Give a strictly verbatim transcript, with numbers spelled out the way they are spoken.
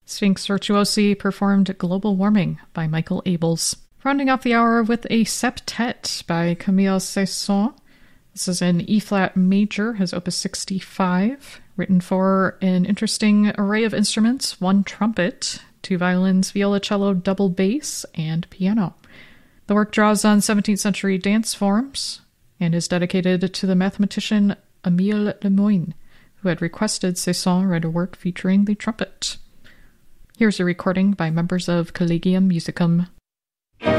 Sphinx Virtuosi performed Global Warming by Michael Abels. Rounding off the hour with a septet by Camille Saint-Saëns. This is in E-flat major, his opus sixty-five, written for an interesting array of instruments, one trumpet, two violins, violoncello, double bass, and piano. The work draws on seventeenth century dance forms and is dedicated to the mathematician Émile Lemoine, who had requested Saint-Saëns write a work featuring the trumpet. Here's a recording by members of Collegium Musicum.